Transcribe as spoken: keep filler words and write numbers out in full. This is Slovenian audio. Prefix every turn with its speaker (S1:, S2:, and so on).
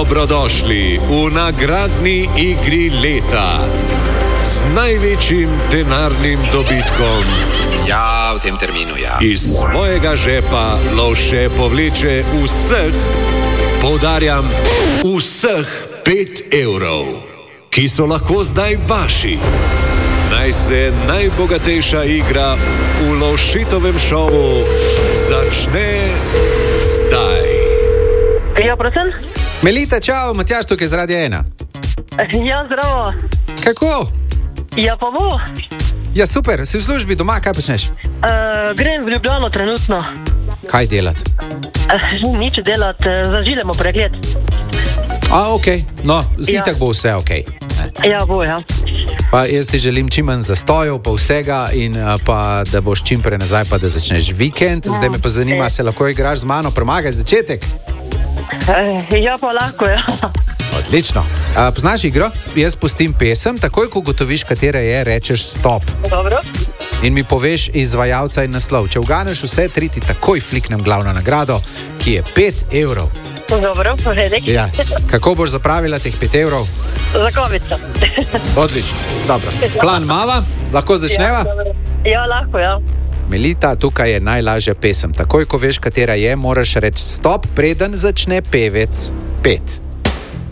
S1: Dobrodošli v nagradni igri leta z največjim denarnim dobitkom.
S2: Ja, v tem terminu, ja.
S1: Iz svojega žepa Lovše povleče vseh, poudarjam, vseh pet evrov, ki so lahko zdaj vaši. Naj se najbogatejša igra v Lovšitovem šovu začne zdaj.
S3: Ja, prosim?
S4: Melita, čau, Matjaž tukaj z Radia ena.
S3: Ja, zdravo.
S4: Kako?
S3: Ja, pa bo.
S4: Ja, super, si v službi doma, kaj počneš?
S3: Uh, grem v Ljubljano trenutno.
S4: Kaj delati?
S3: Uh, nič delati, uh, zažilemo pregled.
S4: A, ok, no,
S3: Ja.
S4: itak bo vse ok.
S3: Ja, bo, ja.
S4: Pa jaz ti želim čim manj zastojev, pa vsega in a, pa da boš čim prej nazaj, pa da začneš vikend. Zdaj me pa zanima, se lahko igraš z mano, premagaj začetek.
S3: Uh, ja, pa lahko, ja.
S4: Odlično. A, poznaš igro? Jaz pustim pesem, takoj ko ugotoviš, katera je, rečeš stop.
S3: Dobro.
S4: In mi poveš izvajalca in naslov. Če uganeš vse tri, ti takoj fliknem glavno nagrado, ki je pet evrov.
S3: Dobro, povedek.
S4: Ja. Kako boš zapravila teh pet evrov?
S3: Za kovico.
S4: Odlično. Dobro. Plan mava, lahko začneva?
S3: Ja, dobro. Ja, lahko, ja.
S4: Melita, tukaj je najlažja pesem. Takoj ko veš, katera je, moraš reči stop, preden začne pevec. Pet.